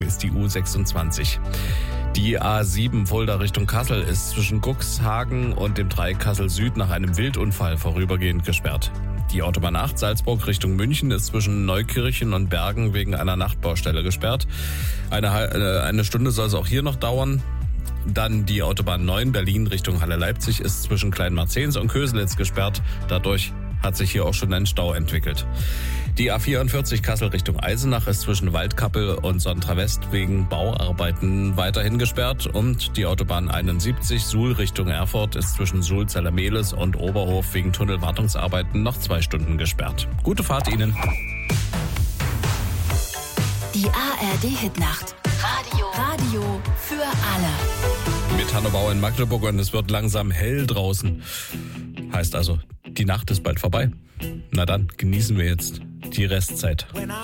ist die U26. Die A7 Fulda Richtung Kassel ist zwischen Cuxhagen und dem Dreieck Kassel Süd nach einem Wildunfall vorübergehend gesperrt. Die Autobahn 8 Salzburg Richtung München ist zwischen Neukirchen und Bergen wegen einer Nachtbaustelle gesperrt. Eine Stunde soll es auch hier noch dauern. Dann die Autobahn 9 Berlin Richtung Halle-Leipzig ist zwischen Kleinmarzens und Köselitz gesperrt. Dadurch hat sich hier auch schon ein Stau entwickelt. Die A44 Kassel Richtung Eisenach ist zwischen Waldkappel und Sontra West wegen Bauarbeiten weiterhin gesperrt. Und die Autobahn 71 Suhl Richtung Erfurt ist zwischen Suhl-Zellermehlis und Oberhof wegen Tunnelwartungsarbeiten noch 2 Stunden gesperrt. Gute Fahrt Ihnen. Die ARD-Hitnacht. Radio für alle. Mit Hanno Bauer in Magdeburg und es wird langsam hell draußen. Heißt also, die Nacht ist bald vorbei. Na dann, genießen wir jetzt die Restzeit.